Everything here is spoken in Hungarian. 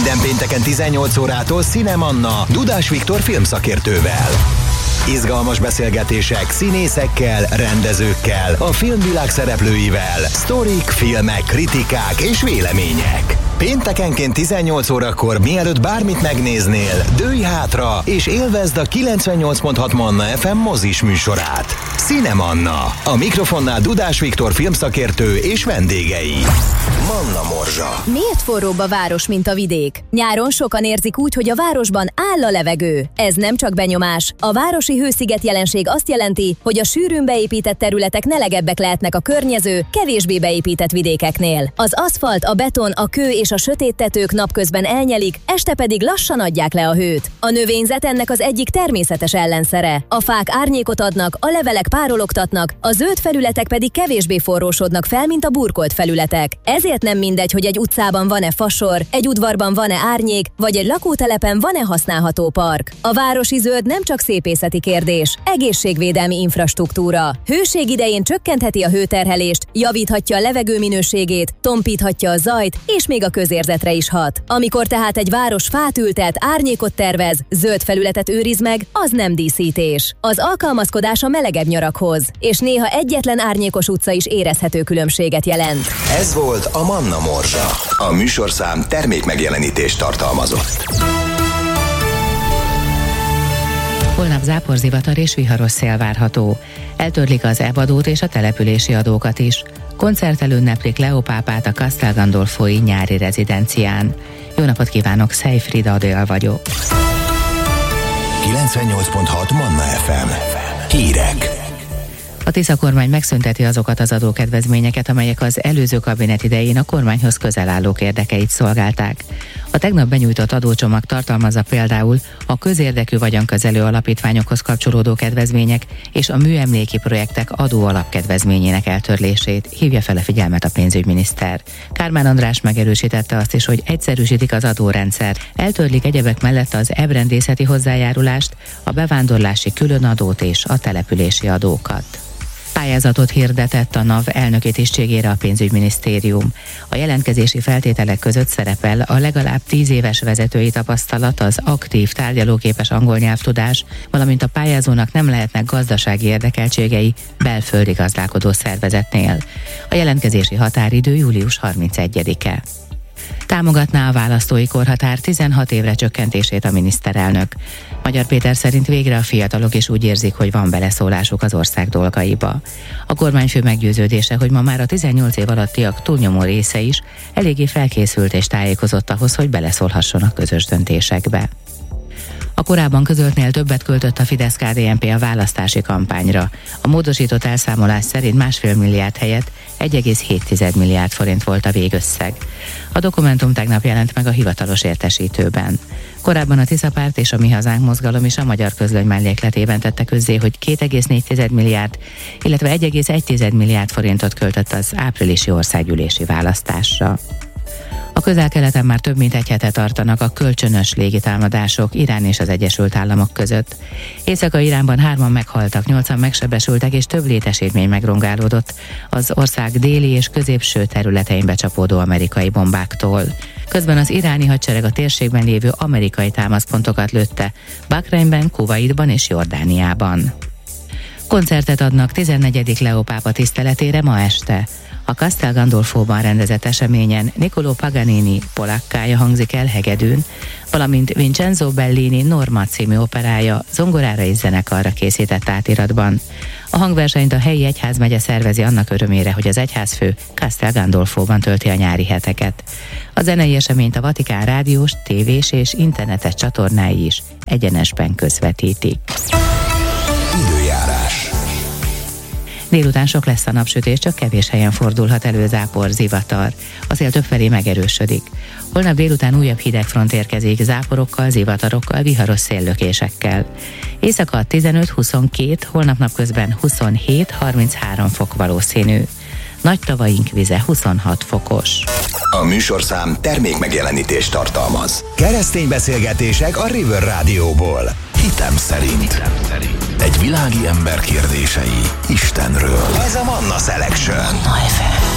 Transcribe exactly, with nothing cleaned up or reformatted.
Minden pénteken tizennyolc órától Színe Manna Dudás Viktor filmszakértővel. Izgalmas beszélgetések színészekkel, rendezőkkel, a filmvilág szereplőivel, sztorik, filmek, kritikák és vélemények. Péntekenként tizennyolc órakor, mielőtt bármit megnéznél, dőlj hátra és élvezd a kilencvennyolc pont hat Manna ef em mozis műsorát. Színe Manna. A mikrofonnál Dudás Viktor filmszakértő és vendégei. Manna Morzsa. Miért forróbb a város, mint a vidék? Nyáron sokan érzik úgy, hogy a városban áll a levegő. Ez nem csak benyomás. A városi hősziget jelenség azt jelenti, hogy a sűrűn beépített területek nelegebbek lehetnek a környező, kevésbé beépített vidékeknél. Az aszfalt, a beton, a kő és a sötét tetők napközben elnyelik, este pedig lassan adják le a hőt. A növényzet ennek az egyik természetes ellenszere. A fák árnyékot adnak, a levelek párologtatnak, a zöld felületek pedig kevésbé forrósodnak fel, mint a burkolt felületek. Ezért nem mindegy, hogy egy utcában van-e fasor, egy udvarban van-e árnyék, vagy egy lakótelepen van-e használható park. A városi zöld nem csak szépészeti kérdés, egészségvédelmi infrastruktúra. Hőség idején csökkentheti a hőterhelést, javíthatja a levegő minőségét, tompíthatja a zajt, és még a közérzetre is hat. Amikor tehát egy város fát ültet, árnyékot tervez, zöld felületet őriz meg, az nem díszítés. Az alkalmazkodás a melegebb nyarakhoz, és néha egyetlen árnyékos utca is érezhető különbséget jelent. Ez volt a Manna Morzsa. A műsorszám termékmegjelenítést tartalmazott. Holnap záporzivatar és viharos szél várható. Eltörlik az é vé adót és a települési adókat is. Koncerttel ünneplik Leo pápát a Castel Gandolfoi nyári rezidencián. Jó napot kívánok, Szejfrida Adél vagyok. kilencvennyolc pont hat Manna ef em. Hírek. A Tisza kormány megszünteti azokat az adókedvezményeket, amelyek az előző kabinet idején a kormányhoz közel állók érdekeit szolgálták. A tegnap benyújtott adócsomag tartalmazza például a közérdekű vagyonkezelő alapítványokhoz kapcsolódó kedvezmények és a műemléki projektek adó alapkedvezményének eltörlését, hívja fel a figyelmet a pénzügyminiszter. Kármán András megerősítette azt is, hogy egyszerűsítik az adórendszer, eltörlik egyebek mellett az ebrendészeti hozzájárulást, a bevándorlási különadót és a települési adókat. Pályázatot hirdetett a NAV elnöki tisztségére a pénzügyminisztérium. A jelentkezési feltételek között szerepel a legalább tíz éves vezetői tapasztalat, az aktív tárgyalóképes angol nyelvtudás, valamint a pályázónak nem lehetnek gazdasági érdekeltségei belföldi gazdálkodó szervezetnél. A jelentkezési határidő július harmincegyedike. Támogatná a választói korhatár tizenhat évre csökkentését a miniszterelnök. Magyar Péter szerint végre a fiatalok is úgy érzik, hogy van beleszólásuk az ország dolgaiba. A kormányfő meggyőződése, hogy ma már a tizennyolc év alattiak túlnyomó része is eléggé felkészült és tájékozott ahhoz, hogy beleszólhasson a közös döntésekbe. A korábban közöltnél többet költött a Fidesz-ká dé en pé a választási kampányra. A módosított elszámolás szerint másfél milliárd helyett egy egész hét milliárd forint volt a végösszeg. A dokumentum tegnap jelent meg a hivatalos értesítőben. Korábban a Tisza Párt és a Mi Hazánk mozgalom is a Magyar Közlöny mellékletében tette közzé, hogy két egész négy milliárd, illetve egy egész egy milliárd forintot költött az áprilisi országgyűlési választásra. A Közel-Keleten már több mint egy hete tartanak a kölcsönös légitámadások Irán és az Egyesült Államok között. Észak-Iránban hárman meghaltak, nyolcan megsebesültek és több létesítmény megrongálódott az ország déli és középső területein becsapódó amerikai bombáktól. Közben az iráni hadsereg a térségben lévő amerikai támaszpontokat lőtte, Bahreinben, Kuwaitban és Jordániában. Koncertet adnak tizennegyedik Leo pápa tiszteletére ma este. A Castel Gandolfóban rendezett eseményen Niccolò Paganini polakkája hangzik el hegedűn, valamint Vincenzo Bellini Norma című operája zongorára és zenekarra készített átiratban. A hangversenyt a helyi egyházmegye szervezi annak örömére, hogy az egyházfő Castel Gandolfóban tölti a nyári heteket. A zenei eseményt a Vatikán rádiós, tévés és internetes csatornái is egyenesben közvetítik. Időjárás. Délután sok lesz a napsütés, csak kevés helyen fordulhat elő zápor, zivatar. A szél többfelé megerősödik. Holnap délután újabb hidegfront érkezik záporokkal, zivatarokkal, viharos széllökésekkel. Éjszaka tizenöt-huszonkettő, holnap napközben huszonhét harminchárom fok valószínű. Nagy tavaink vize huszonhat fokos. A műsorszám termékmegjelenítést tartalmaz. Keresztény beszélgetések a River Rádióból. Hitem szerint. Hitem szerint. Egy világi ember kérdései Istenről. Ez a Manna Selection. Manna ef em.